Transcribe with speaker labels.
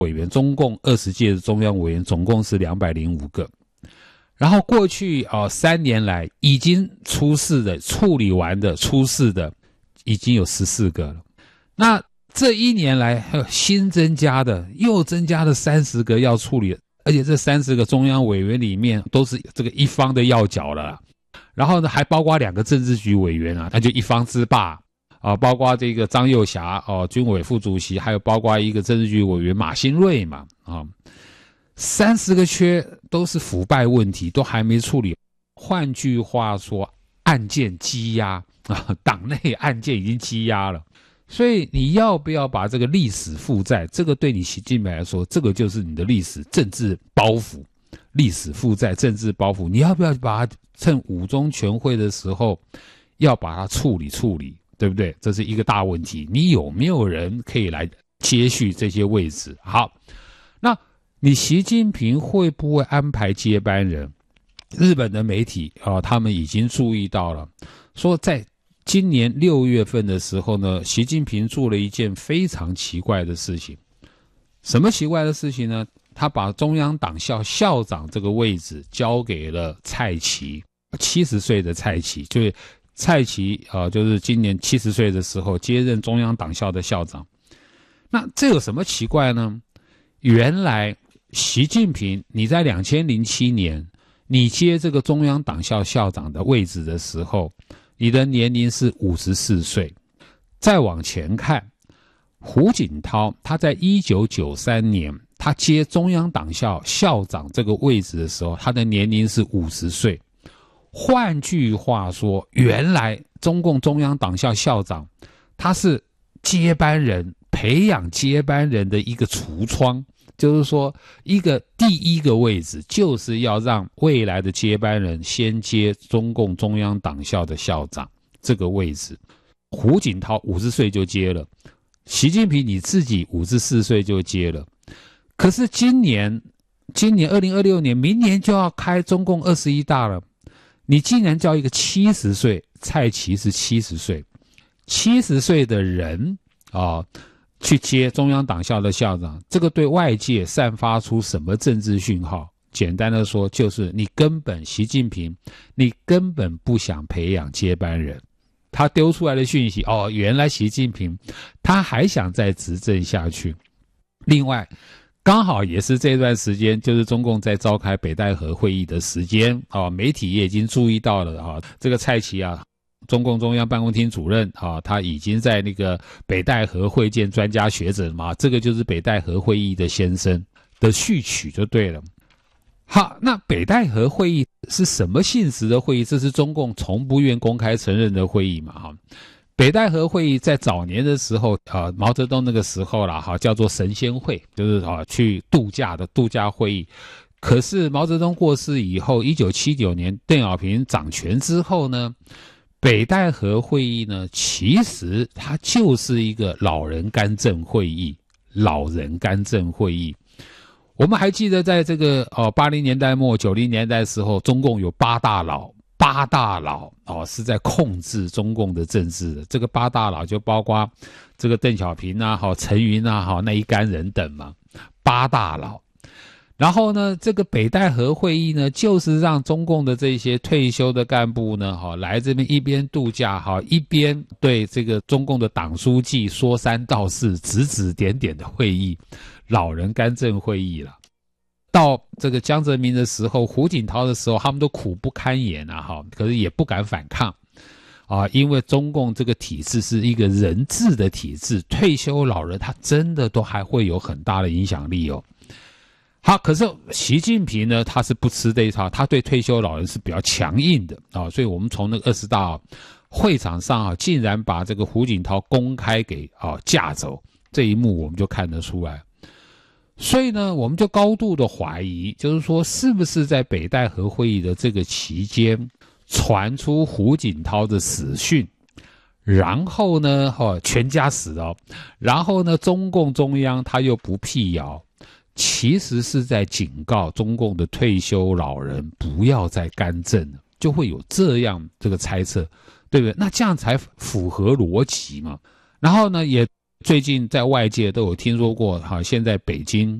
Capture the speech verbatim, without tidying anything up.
Speaker 1: 委员，中共二十届的中央委员总共是两百零五个。然后过去啊、呃、三年来已经出事的、处理完的、出事的已经有十四个了。那这一年来还有新增加的，又增加了三十个要处理，而且这三十个中央委员里面都是这个一方的要角了啦。然后呢，还包括两个政治局委员啊，那就一方之霸啊，包括这个张幼霞哦、啊，军委副主席，还有包括一个政治局委员马兴瑞嘛啊，三十个缺都是腐败问题，都还没处理。换句话说，案件积压啊，党内案件已经积压了。所以你要不要把这个历史负债，这个对你习近平来说，这个就是你的历史政治包袱，历史负债政治包袱，你要不要把它趁五中全会的时候要把它处理处理，对不对？这是一个大问题。你有没有人可以来接续这些位置？好，那你习近平会不会安排接班人？日本的媒体啊、呃，他们已经注意到了，说在今年六月份的时候呢，习近平做了一件非常奇怪的事情。什么奇怪的事情呢？他把中央党校校长这个位置交给了蔡奇，七十岁的蔡奇，就是蔡奇啊、呃，就是今年七十岁的时候接任中央党校的校长。那这有什么奇怪呢？原来习近平你在二零零七年你接这个中央党校校长的位置的时候，你的年龄是五十四岁。再往前看，胡锦涛他在一九九三年他接中央党校校长这个位置的时候，他的年龄是五十岁。换句话说，原来中共中央党校校长他是接班人，培养接班人的一个橱窗，就是说一个第一个位置就是要让未来的接班人先接中共中央党校的校长这个位置。胡锦涛五十岁就接了，习近平你自己五十四岁就接了。可是今年今年二零二六年明年就要开中共二十一大了，你竟然叫一个七十岁，蔡奇是七十岁，七十岁的人啊去接中央党校的校长，这个对外界散发出什么政治讯号？简单的说，就是你根本习近平，你根本不想培养接班人。他丢出来的讯息，哦，原来习近平他还想再执政下去。另外，刚好也是这段时间，就是中共在召开北戴河会议的时间啊，媒体也已经注意到了啊，这个蔡奇啊。中共中央办公厅主任啊，他已经在那个北戴河会见专家学者嘛，这个就是北戴河会议的先生的序曲就对了。好，那北戴河会议是什么性质的会议？这是中共从不愿公开承认的会议嘛，哈。北戴河会议在早年的时候啊，毛泽东那个时候啦，哈，叫做神仙会，就是啊去度假的度假会议。可是毛泽东过世以后，一九七九年邓小平掌权之后呢，北戴河会议呢，其实它就是一个老人干政会议，老人干政会议。我们还记得在这个哦八零年代末九零年代的时候，中共有八大佬，八大佬哦是在控制中共的政治的。这个八大佬就包括这个邓小平啊、好陈云啊、好那一干人等嘛，八大佬。然后呢，这个北戴河会议呢，就是让中共的这些退休的干部呢，哈，来这边一边度假，哈，一边对这个中共的党书记说三道四、指指点点的会议，老人干政会议了。到这个江泽民的时候，胡锦涛的时候，他们都苦不堪言啊，哈，可是也不敢反抗啊，因为中共这个体制是一个人治的体制，退休老人他真的都还会有很大的影响力哦。好，可是习近平呢，他是不吃这一套，他对退休老人是比较强硬的啊，所以我们从那个二十大会场上啊，竟然把这个胡锦涛公开给啊架走，这一幕我们就看得出来。所以呢，我们就高度的怀疑，就是说是不是在北戴河会议的这个期间传出胡锦涛的死讯，然后呢，哦，全家死了，然后呢，中共中央他又不辟谣。其实是在警告中共的退休老人不要再干政了，就会有这样这个猜测，对不对？那这样才符合逻辑嘛。然后呢，也最近在外界都有听说过，哈，现在北京